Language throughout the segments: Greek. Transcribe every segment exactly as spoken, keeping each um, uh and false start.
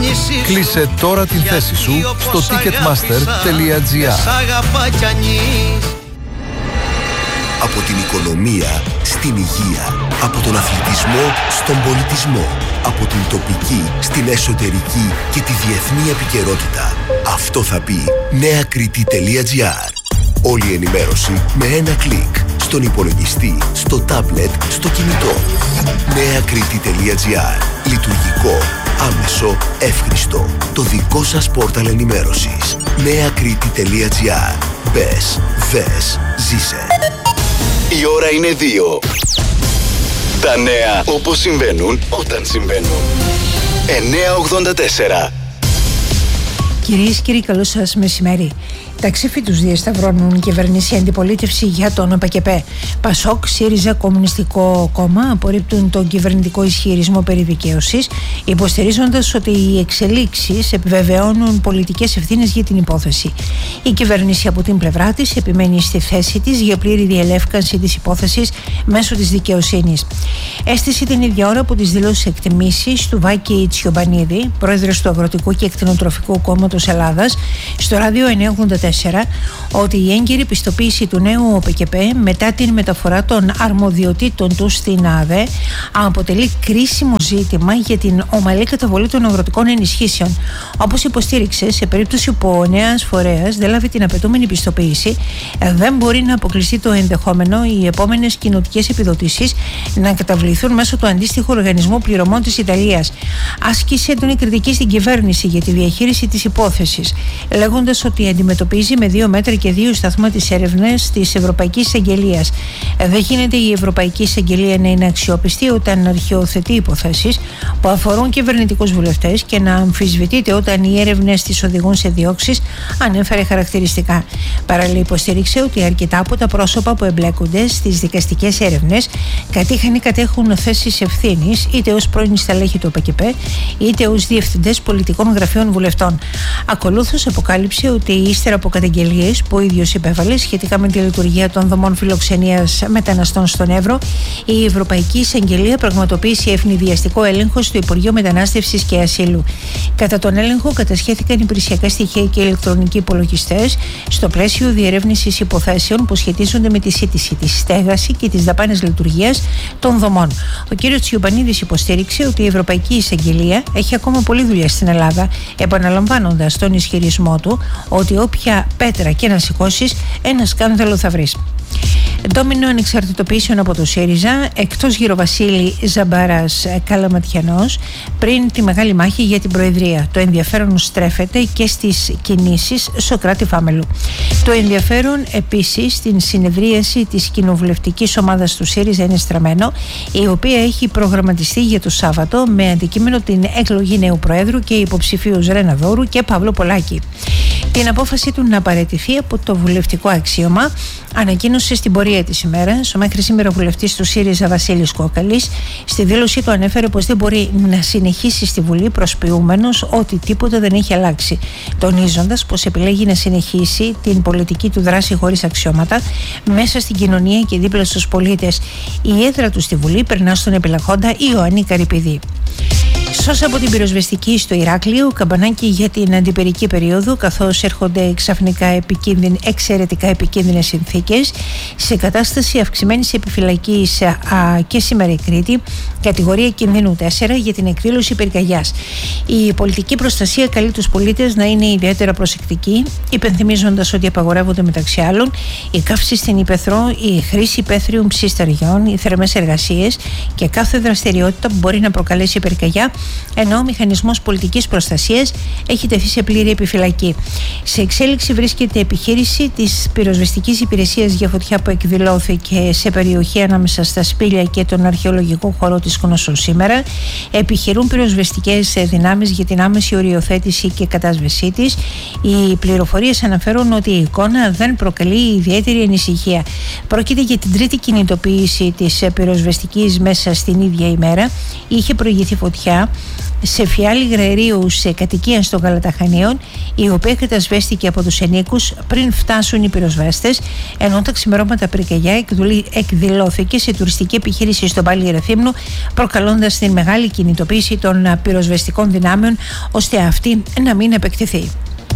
Κλείσε τώρα την θέση σου στο ticketmaster τελεία gr. Από την οικονομία στην υγεία, από τον αθλητισμό στον πολιτισμό, από την τοπική στην εσωτερική και τη διεθνή επικαιρότητα. Αυτό θα πει νέα κρήτη τελεία gr. Όλη η ενημέρωση με ένα κλικ, στον υπολογιστή, στο τάμπλετ, στο κινητό. νέα κρήτη τελεία gr. Λειτουργικό, άμεσο, εύχριστο. Το δικό σας πόρταλ ενημέρωσης. νέα κρήτη τελεία gr. Μπες, δες, ζήσε. Η ώρα είναι δύο. Τα νέα όπως συμβαίνουν όταν συμβαίνουν. εννιακόσια ογδόντα τέσσερα. Κυρίες και κύριοι, καλό σας μεσημέρι. Τα ξύφη τους διασταυρώνουν κυβέρνηση αντιπολίτευση για τον ΠΑΚΕΠΕ. Πασόκ, ΣΥΡΙΖΑ, Κομμουνιστικό Κόμμα απορρίπτουν τον κυβερνητικό ισχυρισμό περί δικαίωσης, υποστηρίζοντας ότι οι εξελίξεις επιβεβαιώνουν πολιτικές ευθύνες για την υπόθεση. Η κυβέρνηση από την πλευρά της επιμένει στη θέση της για πλήρη διελεύκανση της υπόθεσης μέσω της δικαιοσύνης. Έστησε την ίδια ώρα από τις δηλώσεις εκτιμήσεις του Βάκη Τσιομπανίδη, πρόεδρος του Αγροτικού και Εκτινοτροφικού Κόμματος Ελλάδας, στο ράδιο εννιακόσια ογδόντα τέσσερα, ότι η έγκαιρη πιστοποίηση του νέου ΠΚΠ μετά την μεταφορά των αρμοδιοτήτων του στην ΑΔΕ αποτελεί κρίσιμο ζήτημα για την ομαλή καταβολή των αγροτικών ενισχύσεων. Όπως υποστήριξε, σε περίπτωση που ο νέος φορέας δεν λάβει την απαιτούμενη πιστοποίηση, δεν μπορεί να αποκλειστεί το ενδεχόμενο οι επόμενες κοινοτικές επιδοτήσεις να καταβληθούν μέσω του αντίστοιχου οργανισμού πληρωμών της Ιταλίας. Άσκησε έντονη κριτική στην κυβέρνηση για τη διαχείριση της υπόθεσης, λέγοντας ότι αντιμετωπίζει με δύο μέτρα και δύο σταθμά τις έρευνες της Ευρωπαϊκής Εισαγγελίας. Δεν γίνεται η Ευρωπαϊκή Εισαγγελία να είναι αξιόπιστη όταν αρχαιοθετεί υποθέσεις που αφορούν κυβερνητικούς βουλευτές και να αμφισβητείται όταν οι έρευνες τις οδηγούν σε διώξεις, ανέφερε χαρακτηριστικά. Παράλληλα, υποστήριξε ότι αρκετά από τα πρόσωπα που εμπλέκονται στις δικαστικές έρευνες κατήχαν ή κατέχουν θέσεις ευθύνης, είτε ως πρώην στελέχη του ΠΑΚΕΠΕ, είτε ως διευθυντές πολιτικών γραφείων βουλευτών. Ακολούθως αποκάλυψε ότι ύστερα από καταγγελίες που ο ίδιος υπέβαλε σχετικά με τη λειτουργία των δομών φιλοξενίας μεταναστών στον Εύρο, η Ευρωπαϊκή Εισαγγελία πραγματοποίησε ευνηδιαστικό έλεγχο στο Υπουργείο Μετανάστευσης και Ασύλου. Κατά τον έλεγχο κατασχέθηκαν υπηρεσιακά στοιχεία και ηλεκτρονικοί υπολογιστές στο πλαίσιο διερεύνησης υποθέσεων που σχετίζονται με τη σύντηση, τη στέγαση και τις δαπάνες λειτουργίας των δομών. Ο κ. Τσιομπανίδης υποστήριξε ότι η Ευρωπαϊκή Εισαγγελία έχει ακόμα πολλή δουλειά στην Ελλάδα, επαναλαμβάνοντας τον ισχυρισμό του ότι όποια πέτρα και να σηκώσεις, ένα σκάνδαλο θα βρεις. Ντόμινο ανεξαρτητοποιήσεων από το ΣΥΡΙΖΑ, εκτός Γυροβασίλη Ζαμπάρας Καλαματιανός, πριν τη μεγάλη μάχη για την Προεδρία. Το ενδιαφέρον στρέφεται και στις κινήσεις Σωκράτη Φάμελου. Το ενδιαφέρον επίσης στην συνεδρίαση της κοινοβουλευτικής ομάδας του ΣΥΡΙΖΑ είναι στραμμένο, η οποία έχει προγραμματιστεί για το Σάββατο με αντικείμενο την εκλογή νέου Προέδρου και υποψηφίους Ρένα Δώρου και Παύλο Πολάκη. Την απόφαση του να παραιτηθεί από το βουλευτικό αξίωμα ανακοίνωσε στην πορεία της ημέρας ο μέχρι σήμερα βουλευτής του ΣΥΡΙΖΑ Βασίλης Κόκαλης. Στη δήλωσή του ανέφερε πως δεν μπορεί να συνεχίσει στη Βουλή προσποιούμενος ότι τίποτα δεν έχει αλλάξει, τονίζοντας πως επιλέγει να συνεχίσει την πολιτική του δράση χωρίς αξιώματα μέσα στην κοινωνία και δίπλα στους πολίτες. Η έδρα του στη Βουλή περνά στον επιλαχόντα Ιωάννη Καρυπηδή. Σώσα από την πυροσβεστική στο Ηράκλειο, καμπανάκι για την αντιπυρική περίοδο, καθώς έρχονται ξαφνικά επικίνδυνε, εξαιρετικά επικίνδυνες συνθήκες, σε κατάσταση αυξημένης επιφυλακής α, και σήμερα η Κρήτη, κατηγορία κινδύνου τέσσερα για την εκδήλωση πυρκαγιάς. Η πολιτική προστασία καλεί τους πολίτες να είναι ιδιαίτερα προσεκτικοί, υπενθυμίζοντας ότι απαγορεύονται μεταξύ άλλων η καύση στην ύπαιθρο, η χρήση υπαίθριων ψισταριών, οι θερμές εργασίες και κάθε δραστηριότητα που μπορεί να προκαλέσει πυρκαγιά, ενώ ο μηχανισμός πολιτικής προστασίας έχει τεθεί σε πλήρη επιφυλακή. Σε εξέλιξη βρίσκεται επιχείρηση της πυροσβεστικής υπηρεσίας για φωτιά που εκδηλώθηκε σε περιοχή ανάμεσα στα Σπήλια και τον αρχαιολογικό χώρο της Κνωσσού σήμερα. Επιχειρούν πυροσβεστικές δυνάμεις για την άμεση οριοθέτηση και κατάσβεσή της. Οι πληροφορίες αναφέρουν ότι η εικόνα δεν προκαλεί ιδιαίτερη ανησυχία. Πρόκειται για την τρίτη κινητοποίηση της πυροσβεστικής μέσα στην ίδια ημέρα. Είχε προηγηθεί φωτιά βόμβα σε φιάλη γραερίου σε κατοικία των Γαλαταχανίων, η οποία κατασβέστηκε από τους ενίκους πριν φτάσουν οι πυροσβέστες, ενώ τα ξημερώματα πυρκαγιά εκδηλώθηκε σε τουριστική επιχείρηση στον Πάλι Ρεθύμνου, προκαλώντας την μεγάλη κινητοποίηση των πυροσβεστικών δυνάμεων ώστε αυτή να μην επεκτηθεί.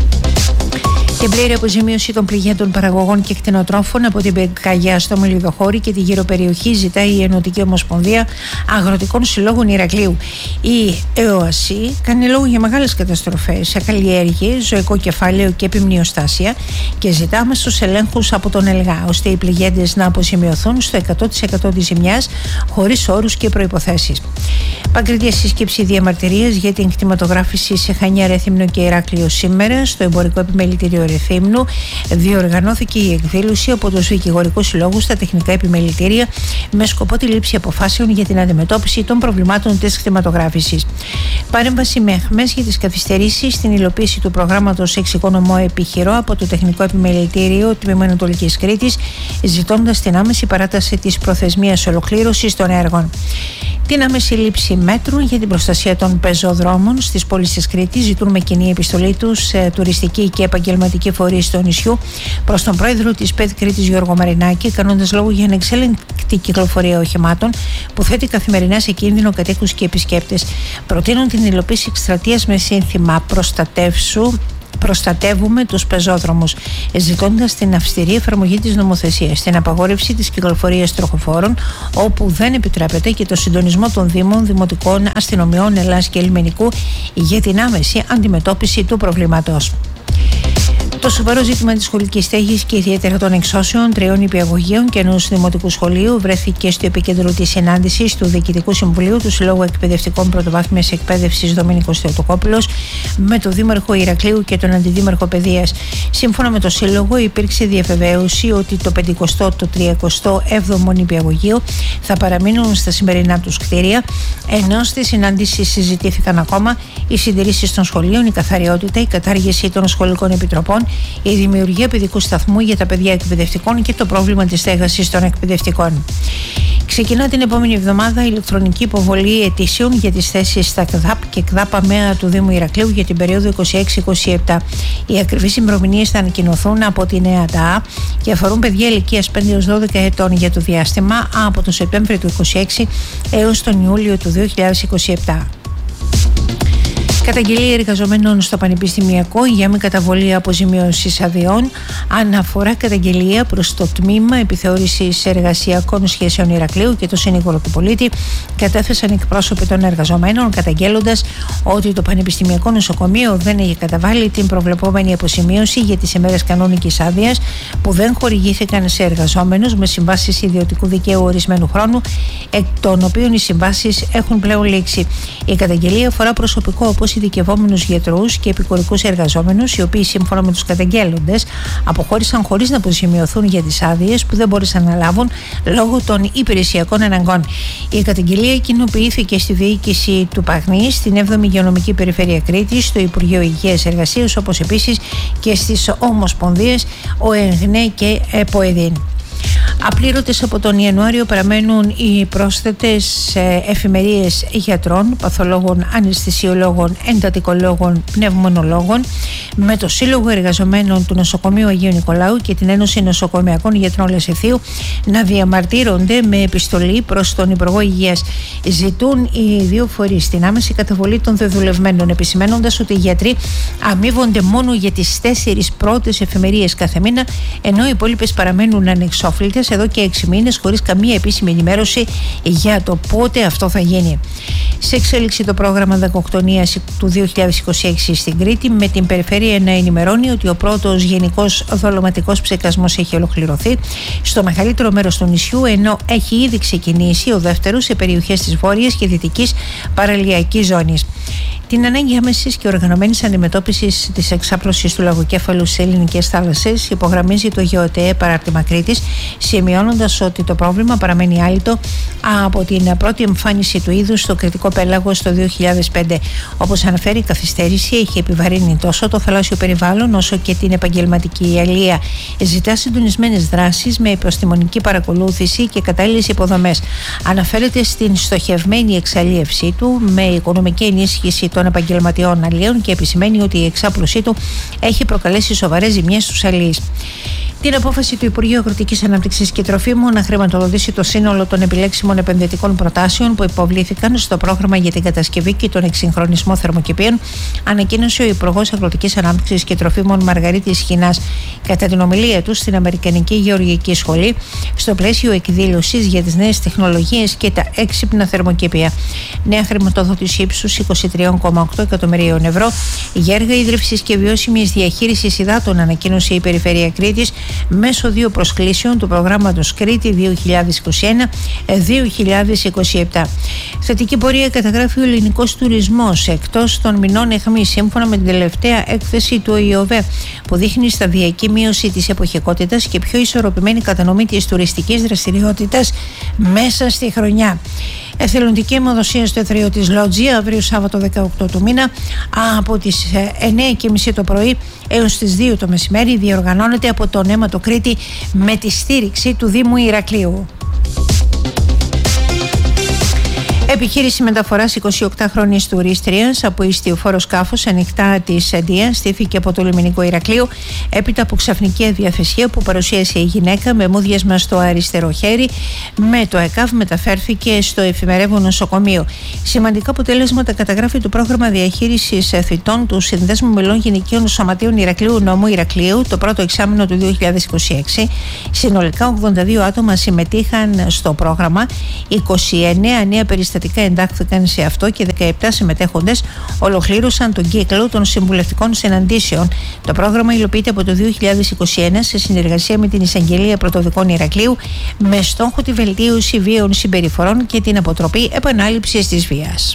Την πλήρη αποζημίωση των πληγέντων παραγωγών και κτηνοτρόφων από την πυρκαγιά στο Μελιδοχώρι και τη γύρω περιοχή ζητάει η Ενωτική Ομοσπονδία Αγροτικών Συλλόγων Ηρακλείου. Η ΕΟΑΣΥ κάνει λόγο για μεγάλες καταστροφές σε καλλιέργειες, ζωικό κεφάλαιο και επιμνιοστάσια και ζητά άμεσους ελέγχους από τον ΕΛΓΑ, ώστε οι πληγέντες να αποζημιωθούν στο εκατό τοις εκατό της ζημιάς χωρίς όρους και προϋποθέσεις. Παγκριτία σύσκεψη διαμαρτυρίας για την κτηματογράφηση σε Χανιά, Ρέθυμνο και Ηράκλειο σήμερα στο Εμπορικό Επιμελητήριο Ρεθύμνου. Διοργανώθηκε η εκδήλωση από τους δικηγορικούς συλλόγους στα τεχνικά επιμελητήρια με σκοπό τη λήψη αποφάσεων για την αντιμετώπιση των προβλημάτων της κτηματογράφησης. Παρέμβαση με αιχμές για τις καθυστερήσεις στην υλοποίηση του προγράμματος Εξοικονομώ Επιχειρώ από το Τεχνικό Επιμελητήριο Τμήμα Ανατολικής Κρήτης, ζητώντας την άμεση παράταση της προθεσμίας ολοκλήρωσης των έργων. Την άμεση λήψη μέτρων για την προστασία των πεζοδρόμων στις πόλεις της Κρήτης ζητούν με κοινή επιστολή τους σε τουριστική και επαγγελματική φορείς του νησιού προς τον πρόεδρο της ΠΕΔ Κρήτης Γιώργο Μαρινάκη, κάνοντας λόγο για ανεξέλεγκτη κυκλοφορία οχημάτων που θέτει καθημερινά σε κίνδυνο κατοίκους και επισκέπτες. Προτείνουν την υλοποίηση εκστρατείας με σύνθημα «Προστατεύσου». Προστατεύουμε τους πεζόδρομους, ζητώντας την αυστηρή εφαρμογή της νομοθεσίας, την απαγόρευση της κυκλοφορίας τροχοφόρων όπου δεν επιτρέπεται και το συντονισμό των Δήμων, Δημοτικών, Αστυνομιών Ελλάς και Λιμενικού για την άμεση αντιμετώπιση του προβλήματος. Το σοβαρό ζήτημα της σχολικής στέγης και ιδιαίτερα των εξώσεων τριών υπηαγωγείων και ενός δημοτικού σχολείου βρέθηκε στο επίκεντρο της συνάντησης του Διοικητικού Συμβουλίου του Συλλόγου Εκπαιδευτικών Πρωτοβάθμιας Εκπαίδευσης Δομήνικος Θεοτοκόπουλος με τον Δήμαρχο Ηρακλείου και τον Αντιδήμαρχο Παιδείας. Σύμφωνα με το Σύλλογο, υπήρξε διαβεβαίωση ότι το πενηκοστό, το τριακοστό έβδομο νηπιαγωγείο θα παραμείνουν στα σημερινά τους κτίρια, ενώ στη συνάντηση συζητήθηκαν ακόμα οι συντηρήσεις των σχολείων, η καθαριότητα, η κατάργηση των σχολικών επιτροπών, η δημιουργία παιδικού σταθμού για τα παιδιά εκπαιδευτικών και το πρόβλημα της στέγασης των εκπαιδευτικών. Ξεκινά την επόμενη εβδομάδα η ηλεκτρονική υποβολή αιτήσεων για τις θέσεις στα ΚΔΑΠ και ΚΔΑΠ ΑΜΕΑ του Δήμου Ηρακλείου για την περίοδο είκοσι έξι είκοσι επτά. Οι ακριβείς ημερομηνίες θα ανακοινωθούν από την ΕΑΤΑ και αφορούν παιδιά ηλικίας πέντε έως δώδεκα ετών για το διάστημα από το Σεπτέμβριο του είκοσι έξι έως τον Ιούλιο του δύο χιλιάδες είκοσι επτά. Καταγγελία εργαζομένων στο Πανεπιστημιακό για μη καταβολή αποζημίωσης αδειών. Αναφορά καταγγελία προς το Τμήμα Επιθεώρησης Εργασιακών Σχέσεων Ηρακλείου και το Συνήγορο του Πολίτη κατέθεσαν εκπρόσωποι των εργαζομένων, καταγγέλλοντας ότι το Πανεπιστημιακό Νοσοκομείο δεν έχει καταβάλει την προβλεπόμενη αποζημίωση για τις ημέρες κανονικής άδειας που δεν χορηγήθηκαν σε εργαζόμενους με συμβάσεις ιδιωτικού δικαίου ορισμένου χρόνου, εκ των οποίων οι συμβάσεις έχουν πλέον λήξει. Η καταγγελία αφορά προσωπικό όπως ειδικευόμενους γιατρούς και επικουρικούς εργαζόμενους, οι οποίοι σύμφωνα με τους καταγγέλλοντες αποχώρησαν χωρίς να αποζημιωθούν για τις άδειες που δεν μπόρεσαν να λάβουν λόγω των υπηρεσιακών αναγκών. Η καταγγελία κοινοποιήθηκε στη διοίκηση του Παγνή, στην έβδομη Υγειονομική Περιφέρεια Κρήτης, στο Υπουργείο Υγείας Εργασίας, όπως επίσης και στις Ομοσπονδίες ΟΕΓΝΕ και ΕΠΟΕΔΗΝ. Απλήρωτες από τον Ιανουάριο παραμένουν οι πρόσθετες εφημερίες γιατρών, παθολόγων, αναισθησιολόγων, εντατικολόγων, πνευμονολόγων, με το Σύλλογο Εργαζομένων του Νοσοκομείου Αγίου Νικολάου και την Ένωση Νοσοκομειακών Γιατρών Λεσιθίου να διαμαρτύρονται με επιστολή προς τον Υπουργό Υγείας. Ζητούν οι δύο φορείς την άμεση καταβολή των δεδουλευμένων, επισημένοντας ότι οι γιατροί αμείβονται μόνο για τις τέσσερις πρώτες εφημερίες κάθε μήνα, ενώ οι υπόλοιπες παραμένουν ανεξόφλητες εδώ και έξι μήνες χωρίς καμία επίσημη ενημέρωση για το πότε αυτό θα γίνει. Σε εξέλιξη το πρόγραμμα δακοκτονίας του δύο χιλιάδες είκοσι έξι στην Κρήτη, με την περιφέρεια να ενημερώνει ότι ο πρώτος γενικός δολωματικός ψεκασμός έχει ολοκληρωθεί στο μεγαλύτερο μέρος του νησιού, ενώ έχει ήδη ξεκινήσει ο δεύτερος σε περιοχές της βόρειας και δυτικής παραλιακής ζώνης. την ανάγκη άμεσης και οργανωμένης αντιμετώπισης της εξάπλωσης του λαγοκέφαλου σε ελληνικές θάλασσες υπογραμμίζει το ΓεωΤΕ παράρτημα Κρήτης, σημειώνοντας ότι το πρόβλημα παραμένει άλυτο από την πρώτη εμφάνιση του είδους στο κρητικό πέλαγος το δύο χιλιάδες πέντε. Όπως αναφέρει, η καθυστέρηση έχει επιβαρύνει τόσο το θαλάσσιο περιβάλλον όσο και την επαγγελματική αλεία. Ζητά συντονισμένες δράσεις με επιστημονική παρακολούθηση και κατάλληλες υποδομές. Αναφέρεται στην στοχευμένη εξαλείευσή του με οικονομική ενίσχυση των επαγγελματιών αλίων και επισημαίνει ότι η εξάπλωσή του έχει προκαλέσει σοβαρές ζημιές στους αλίεις. Την απόφαση του Υπουργείου Αγροτικής Ανάπτυξης και Τροφίμων να χρηματοδοτήσει το σύνολο των επιλέξιμων επενδυτικών προτάσεων που υποβλήθηκαν στο πρόγραμμα για την κατασκευή και τον εξυγχρονισμό θερμοκηπίων ανακοίνωσε ο Υπουργός Αγροτικής Ανάπτυξης και Τροφίμων Μαργαρίτης Χινάς κατά την ομιλία του στην Αμερικανική Γεωργική Σχολή στο πλαίσιο εκδήλωσης για τις νέες τεχνολογίες και τα έξυπνα θερμοκηπία. Νέα χρηματοδότηση ύψους είκοσι τρία κόμμα οκτώ εκατομμυρίων ευρώ για έργα ίδρυυσης και βιώσιμης διαχείρισης υδάτων, ανακοίνωσε η Περιφέρεια Κρήτης μέσω δύο προσκλήσεων του προγράμματος Κρήτη δύο χιλιάδες είκοσι ένα δύο χιλιάδες είκοσι επτά. Θετική πορεία καταγράφει ο ελληνικός τουρισμός εκτός των μηνών αιχμής, σύμφωνα με την τελευταία έκθεση του ΟΗΟΒΕ, που δείχνει σταδιακή μείωση της εποχικότητας και πιο ισορροπημένη κατανομή της τουριστικής δραστηριότητας μέσα στη χρονιά. Εθελοντική αιμοδοσία στο εθρείο της Λότζη αύριο Σάββατο δεκαοκτώ του μήνα από τις εννιά και μισή το πρωί έως τις δύο το μεσημέρι διοργανώνεται από τον Αίματο Κρήτη με τη στήριξη του Δήμου Ηρακλείου. Επιχείρηση μεταφοράς εικοσιοκτάχρονης τουρίστριας από ιστιοφόρο σκάφος ανοιχτά της Εντία στήθηκε από το λιμενικό Ηρακλείο έπειτα από ξαφνική αδιαφεσία που παρουσίασε η γυναίκα με μούδιασμα στο αριστερό χέρι. Με το ΕΚΑΒ μεταφέρθηκε στο εφημερεύον νοσοκομείο. Σημαντικά αποτέλεσματα καταγράφει το πρόγραμμα διαχείρισης θητών του Συνδέσμου Μελών Γυναικείων Σωματείων Ηρακλείου Νομού Ηρακλείου το πρώτο εξάμηνο του δύο χιλιάδες είκοσι έξι. Συνολικά ογδόντα δύο άτομα συμμετείχαν στο πρόγραμμα, είκοσι εννέα νέα περιστατικά εντάχθηκαν σε αυτό και δεκαεπτά συμμετέχοντες ολοκλήρωσαν τον κύκλο των συμβουλευτικών συναντήσεων. Το πρόγραμμα υλοποιείται από το δύο χιλιάδες είκοσι ένα σε συνεργασία με την Εισαγγελία Πρωτοδικών Ηρακλείου με στόχο τη βελτίωση βίαιων συμπεριφορών και την αποτροπή επανάληψης της βίας.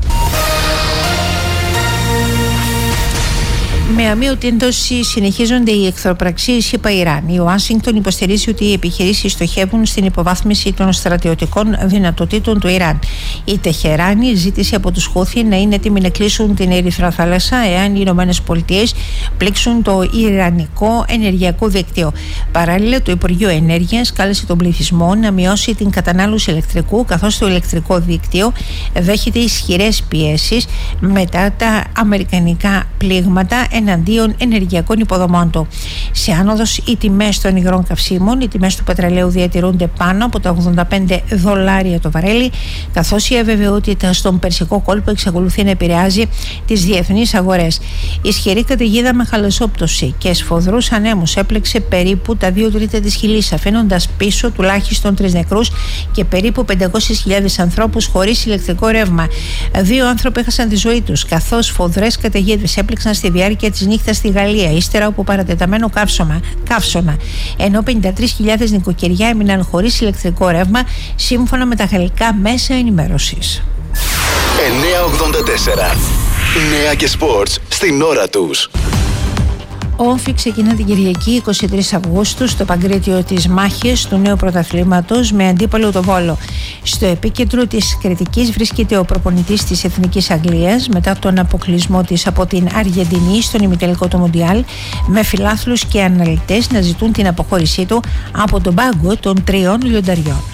Με αμείωτη ένταση συνεχίζονται οι εχθροπραξίες ΗΠΑ Ιράν. Η Ουάσιγκτον υποστηρίζει ότι οι επιχειρήσεις στοχεύουν στην υποβάθμιση των στρατιωτικών δυνατοτήτων του Ιράν. Η Τεχεράνη ζήτησε από τους Χούθι να είναι έτοιμοι να κλείσουν την Ερυθρά Θάλασσα εάν οι Ηνωμένες Πολιτείες πλήξουν το Ιρανικό ενεργειακό δίκτυο. Παράλληλα, το Υπουργείο Ενέργειας κάλεσε τον πληθυσμό να μειώσει την κατανάλωση ηλεκτρικού, καθώς το ηλεκτρικό δίκτυο δέχεται ισχυρές πιέσεις μετά τα αμερικανικά πλήγματα εναντίον ενεργειακών υποδομών του. Σε άνοδος οι τιμές των υγρών καυσίμων, οι τιμές του πετρελαίου διατηρούνται πάνω από τα ογδόντα πέντε δολάρια το βαρέλι, καθώς η αβεβαιότητα στον Περσικό κόλπο εξακολουθεί να επηρεάζει τις διεθνείς αγορές. Ισχυρή καταιγίδα με χαλασόπτωση και σφοδρούς ανέμους έπλεξε περίπου τα δύο τρίτα της Χιλής, αφήνοντας πίσω τουλάχιστον τρεις νεκρούς και περίπου πεντακόσιες χιλιάδες ανθρώπους χωρίς ηλεκτρικό ρεύμα. Δύο άνθρωποι έχασαν τη ζωή τους, καθώς σφοδρές καταιγίδες έπληξαν στη διάρκεια και της νύχτας στη Γαλλία, ύστερα από παρατεταμένο καύσωμα, καύσωνα, ενώ πενήντα τρεις χιλιάδες νοικοκυριά έμειναν χωρίς ηλεκτρικό ρεύμα, σύμφωνα με τα γαλλικά μέσα ενημέρωσης. εννιακόσια ογδόντα τέσσερα. Νέα και σπορτς στην ώρα τους. Ο Όφη ξεκινά την Κυριακή εικοστή τρίτη Αυγούστου στο Παγκρίτιο της μάχης του νέου πρωταθλήματος με αντίπαλο το Βόλο. Στο επίκεντρο της κριτικής βρίσκεται ο προπονητής της Εθνικής Αγγλίας μετά τον αποκλεισμό της από την Αργεντινή στον ημιτελικό του Μουντιάλ, με φιλάθλους και αναλυτές να ζητούν την αποχώρησή του από τον πάγκο των τριών λιονταριών.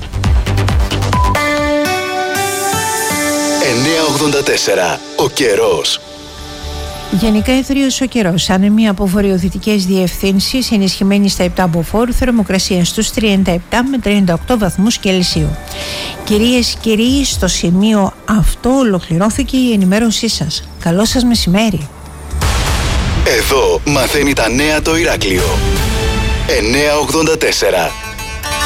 εννιακόσια ογδόντα τέσσερα. Ο καιρός. Γενικά εύθριος ο καιρός, άνεμοι από βορειοδυτικές διευθύνσεις, ενισχυμένη στα επτά μποφόρ, θερμοκρασία στους τριάντα επτά με τριάντα οκτώ βαθμούς Κελσίου. Κυρίες και κύριοι, στο σημείο αυτό ολοκληρώθηκε η ενημέρωσή σας. Καλό σας μεσημέρι. Εδώ μαθαίνει τα νέα το Ηράκλειο. εννιακόσια ογδόντα τέσσερα.